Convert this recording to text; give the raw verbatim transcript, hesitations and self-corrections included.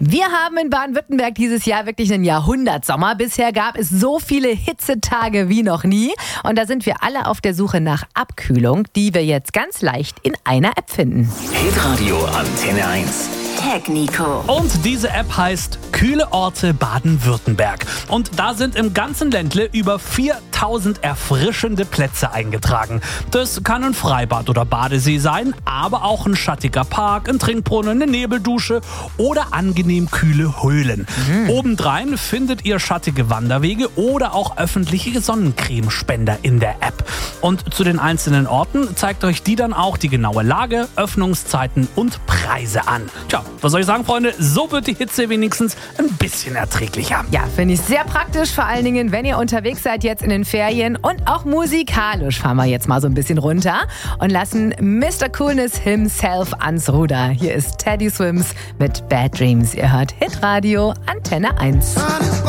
Wir haben in Baden-Württemberg dieses Jahr wirklich einen Jahrhundertsommer. Bisher gab es so viele Hitzetage wie noch nie. Und da sind wir alle auf der Suche nach Abkühlung, die wir jetzt ganz leicht in einer App finden. Hitradio Antenne eins. Tag Nico. Und diese App heißt Kühle Orte Baden-Württemberg. Und da sind im ganzen Ländle über viertausend erfrischende Plätze eingetragen. Das kann ein Freibad oder Badesee sein, aber auch ein schattiger Park, ein Trinkbrunnen, eine Nebeldusche oder angenehm kühle Höhlen. Mhm. Obendrein findet ihr schattige Wanderwege oder auch öffentliche Sonnencremespender in der App. Und zu den einzelnen Orten zeigt euch die dann auch die genaue Lage, Öffnungszeiten und Preise an. Tja, was soll ich sagen, Freunde? So wird die Hitze wenigstens ein bisschen erträglicher. Ja, finde ich sehr praktisch, vor allen Dingen, wenn ihr unterwegs seid jetzt in den Ferien. Und auch musikalisch fahren wir jetzt mal so ein bisschen runter und lassen Mister Coolness himself ans Ruder. Hier ist Teddy Swims mit Bad Dreams. Ihr hört Hitradio Antenne eins.